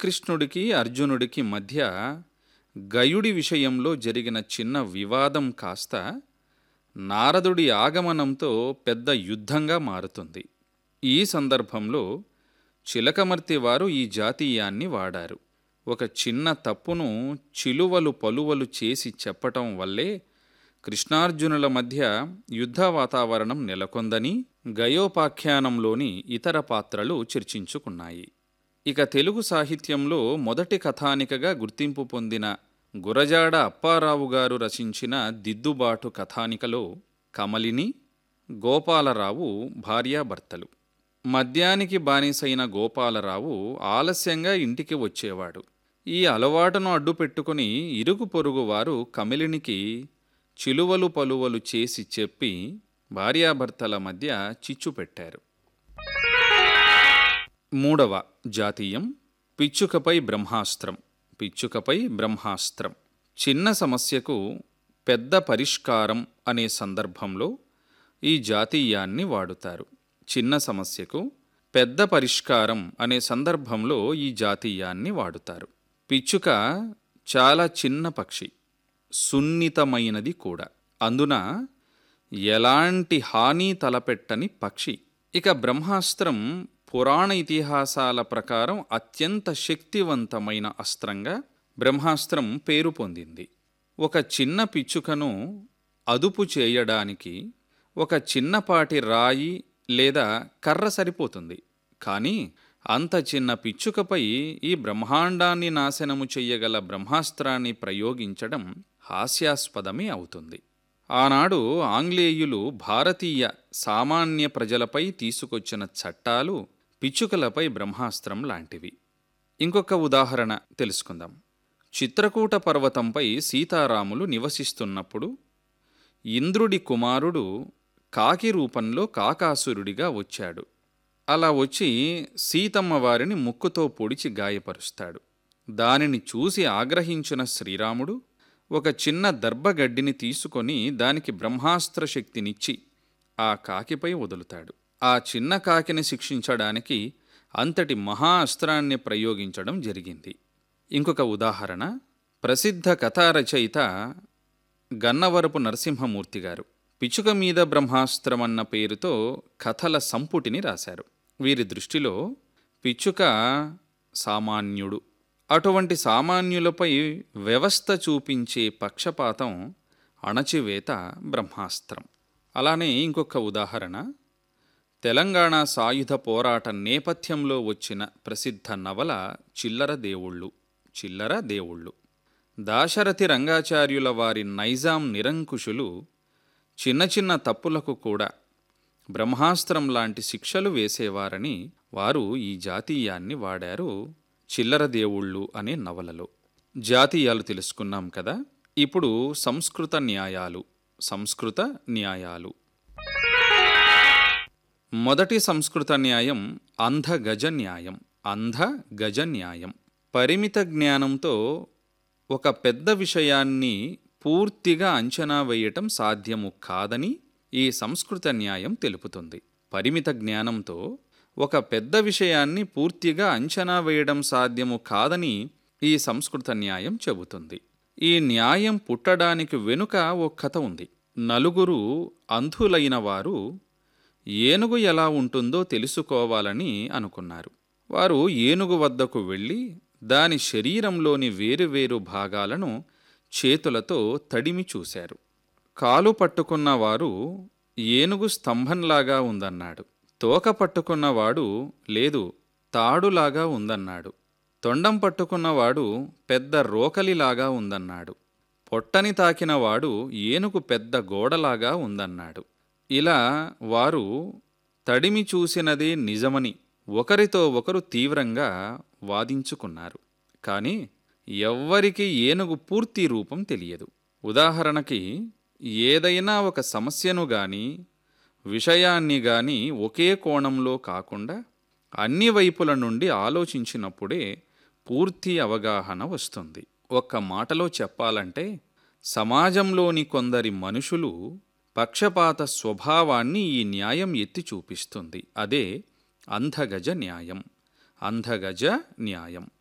శ్రీకృష్ణుడికి అర్జునుడికి మధ్య గయుడి విషయంలో జరిగిన చిన్న వివాదం కాస్త నారదుడి ఆగమనంతో పెద్ద యుద్ధంగా మారుతుంది. ఈ సందర్భంలో చిలకమర్తి వారు ఈ జాతీయాన్ని వాడారు. ఒక చిన్న తప్పును చిలువలు పలువలు చేసి చెప్పటం వల్లే కృష్ణార్జునుల మధ్య యుద్ధ వాతావరణం నెలకొందని గయోపాఖ్యానంలోని ఇతర పాత్రలు చర్చించుకున్నాయి. ఇక తెలుగు సాహిత్యంలో మొదటి కథానికగా గుర్తింపు పొందిన గురజాడ అప్పారావు గారు రచించిన దిద్దుబాటు కథానికలో కమలిని, గోపాలరావు భార్యాభర్తలు. మద్యానికి బానిసైన గోపాలరావు ఆలస్యంగా ఇంటికి వచ్చేవాడు. ఈ అలవాటును అడ్డుపెట్టుకుని ఇరుగు పొరుగు వారు కమలినికి చిలువలు పలువలు చేసి చెప్పి భార్యాభర్తల మధ్య చిచ్చు పెట్టారు. మూడవ జాతీయం పిచ్చుకపై బ్రహ్మాస్త్రం. పిచ్చుకపై బ్రహ్మాస్త్రం. చిన్న సమస్యకు పెద్ద పరిష్కారం అనే సందర్భంలో ఈ జాతీయాన్ని వాడుతారు. చిన్న సమస్యకు పెద్ద పరిష్కారం అనే సందర్భంలో ఈ జాతీయాన్ని వాడుతారు. పిచ్చుక చాలా చిన్న పక్షి, సున్నితమైనది కూడా. అందున ఎలాంటి హాని తలపెట్టని పక్షి. ఇక బ్రహ్మాస్త్రం పురాణ ఇతిహాసాల ప్రకారం అత్యంత శక్తివంతమైన అస్త్రంగా బ్రహ్మాస్త్రం పేరు పొందింది. ఒక చిన్న పిచ్చుకను అదుపు చేయడానికి ఒక చిన్నపాటి రాయి లేదా కర్ర సరిపోతుంది. కానీ అంత చిన్న పిచ్చుకపై ఈ బ్రహ్మాండాన్ని నాశనము చెయ్యగల బ్రహ్మాస్త్రాన్ని ప్రయోగించడం హాస్యాస్పదమే అవుతుంది. ఆనాడు ఆంగ్లేయులు భారతీయ సామాన్య ప్రజలపై తీసుకొచ్చిన చట్టాలు పిచ్చుకలపై బ్రహ్మాస్త్రం లాంటివి. ఇంకొక ఉదాహరణ తెలుసుకుందాం. చిత్రకూట పర్వతంపై సీతారాములు నివసిస్తున్నప్పుడు ఇంద్రుడి కుమారుడు కాకి రూపంలో కాకాసురుడిగా వచ్చాడు. అలా వచ్చి సీతమ్మ వారిని ముక్కుతో పొడిచి గాయపరుస్తాడు. దానిని చూసి ఆగ్రహించిన శ్రీరాముడు ఒక చిన్న దర్భగడ్డిని తీసుకొని దానికి బ్రహ్మాస్త్ర శక్తినిచ్చి ఆ కాకిపై వదులుతాడు. ఆ చిన్న కాకిని శిక్షించడానికి అంతటి మహా అస్త్రాన్ని ప్రయోగించడం జరిగింది. ఇంకొక ఉదాహరణ ప్రసిద్ధ కథా రచయిత గన్నవరపు నరసింహమూర్తి గారు పిచ్చుక మీద బ్రహ్మాస్త్రం అన్న పేరుతో కథల సంపుటిని రాశారు. వీరి దృష్టిలో పిచ్చుక సామాన్యుడు. అటువంటి సామాన్యులపై వ్యవస్థ చూపించే పక్షపాతం, అణచివేత బ్రహ్మాస్త్రం. అలానే ఇంకొక ఉదాహరణ తెలంగాణ సాయుధ పోరాట నేపథ్యంలో వచ్చిన ప్రసిద్ధ నవల చిల్లర దేవుళ్ళు. చిల్లర దేవుళ్ళు. దాశరథి రంగాచార్యుల వారి నైజాం నిరంకుశులు చిన్న చిన్న తప్పులకు కూడా బ్రహ్మాస్త్రం లాంటి శిక్షలు వేసేవారని వారు ఈ జాతీయాన్ని వాడారు చిల్లర దేవుళ్ళు అనే నవలలో. జాతీయాలు తెలుసుకున్నాం కదా. ఇప్పుడు సంస్కృత న్యాయాలు. సంస్కృత న్యాయాలు. మొదటి సంస్కృత న్యాయం అంధగజ న్యాయం. అంధగజ న్యాయం. పరిమిత జ్ఞానంతో ఒక పెద్ద విషయాన్ని పూర్తిగా అంచనా వేయటం సాధ్యము కాదని ఈ సంస్కృత న్యాయం తెలుపుతుంది. పరిమిత జ్ఞానంతో ఒక పెద్ద విషయాన్ని పూర్తిగా అంచనా వేయడం సాధ్యము కాదని ఈ సంస్కృత న్యాయం చెబుతుంది. ఈ న్యాయం పుట్టడానికి వెనుక ఓ కథ ఉంది. నలుగురు అంధులైన వారు ఏనుగు ఎలా ఉంటుందో తెలుసుకోవాలని అనుకున్నారు. వారు ఏనుగు వద్దకు వెళ్ళి దాని శరీరంలోని వేరువేరు భాగాలను చేతులతో తడిమి చూశారు. కాలు పట్టుకున్నవారు ఏనుగు స్తంభంలాగా ఉందన్నాడు. తోక పట్టుకున్నవాడు లేదు, తాడులాగా ఉందన్నాడు. తొండం పట్టుకున్నవాడు పెద్ద రోకలిలాగా ఉందన్నాడు. పొట్టని తాకినవాడు ఏనుగు పెద్ద గోడలాగా ఉందన్నాడు. ఇలా వారు తడిమి చూసినదే నిజమని ఒకరితో ఒకరు తీవ్రంగా వాదించుకున్నారు. కానీ ఎవ్వరికీ ఏనుగు పూర్తి రూపం తెలియదు. ఉదాహరణకి ఏదైనా ఒక సమస్యను గాని విషయాన్ని గాని ఒకే కోణంలో కాకుండా అన్ని వైపుల నుండి ఆలోచించినప్పుడే పూర్తి అవగాహన వస్తుంది. ఒక్క మాటలో చెప్పాలంటే సమాజంలోని కొందరి మనుషులు పక్షపాత స్వభావాన్ని ఈ న్యాయం ఎత్తి చూపిస్తుంది. అదే అంధగజ న్యాయం. అంధగజ న్యాయం.